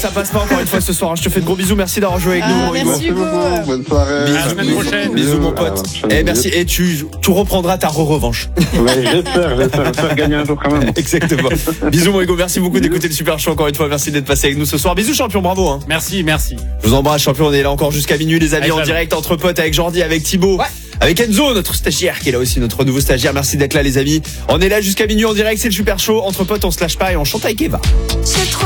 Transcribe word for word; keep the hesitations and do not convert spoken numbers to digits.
ça passe pas encore une fois ce soir. Je te fais de gros bisous. Merci d'avoir joué avec Ah, nous. merci. Merci beaucoup. Bonne soirée. Bisous, À la semaine prochaine. Bisous, mon pote. Et merci. Et tu, tu reprendras ta re-revanche. Ouais, j'espère, j'espère, j'espère gagner un jour quand même. Exactement. Bisous, mon Hugo. Merci beaucoup d'écouter le Super Show encore une fois. Merci d'être passé avec nous ce soir. Bisous, champion. Bravo. Hein. Merci, merci. Je vous embrasse, champion. On est là encore jusqu'à minuit, les amis, Avec en Valou. direct entre potes, avec Jordi, avec Thibaut, Ouais. avec Enzo, notre stagiaire qui est là aussi, notre nouveau stagiaire. Merci d'être là, les amis. On est là jusqu'à minuit en direct. C'est le Super Show. Entre potes, on se lâche pas et on chante avec Eva.